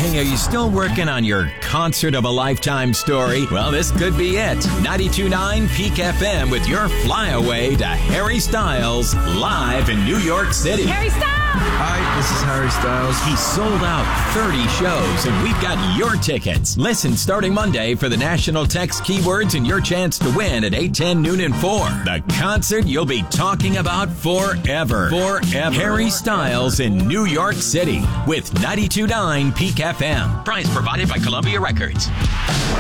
Hey, are you still working on your concert of a lifetime story? Well, this could be it. 92.9 Peak FM with your flyaway to Harry Styles live in New York City. Harry Styles! Hi, this is Harry Styles. He sold out 30 shows, and we've got your tickets. Listen starting Monday for the national text keywords and your chance to win at 8:10, noon, and 4. The concert you'll be talking about forever. Forever. Harry Styles in New York City with 92.9 Peak FM. Prize provided by Columbia Records.